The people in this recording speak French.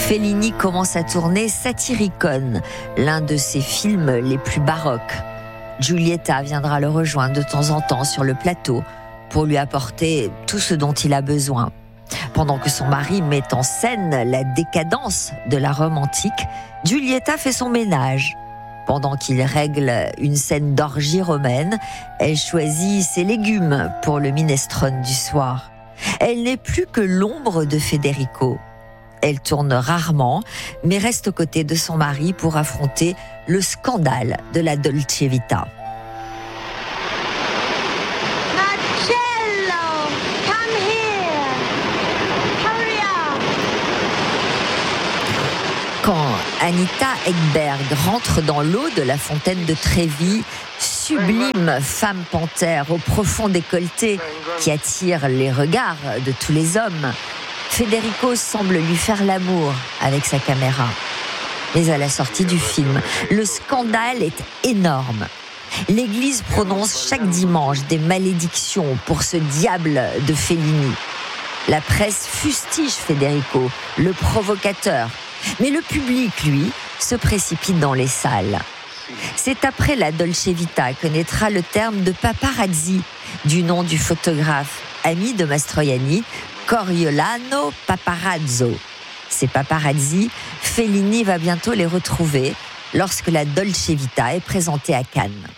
Fellini commence à tourner Satyricon, l'un de ses films les plus baroques. Giulietta viendra le rejoindre de temps en temps sur le plateau pour lui apporter tout ce dont il a besoin. Pendant que son mari met en scène la décadence de la Rome antique, Giulietta fait son ménage. Pendant qu'il règle une scène d'orgie romaine, elle choisit ses légumes pour le minestrone du soir. Elle n'est plus que l'ombre de Federico. Elle tourne rarement, mais reste aux côtés de son mari pour affronter le scandale de la Dolce Vita. Marcello, come here. Hurry up. Quand Anita Ekberg rentre dans l'eau de la fontaine de Trévi, sublime femme panthère au profond décolleté qui attire les regards de tous les hommes, Federico semble lui faire l'amour avec sa caméra. Mais à la sortie du film, le scandale est énorme. L'Église prononce chaque dimanche des malédictions pour ce diable de Fellini. La presse fustige Federico, le provocateur. Mais le public, lui, se précipite dans les salles. C'est après la Dolce Vita que naîtra le terme de paparazzi, du nom du photographe ami de Mastroianni, Coriolano Paparazzo. Ces paparazzi, Fellini va bientôt les retrouver lorsque la Dolce Vita est présentée à Cannes.